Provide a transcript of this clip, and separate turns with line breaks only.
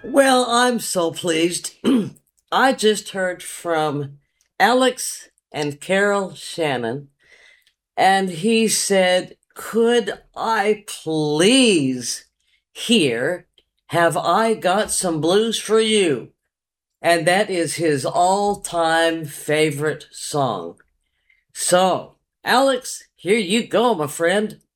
Well, I'm so pleased. I just heard from Alex and Carol Shannon, and he said, could I please hear Have I Got Some Blues for You? And that is his all time favorite song. So, Alex, here you go, my friend.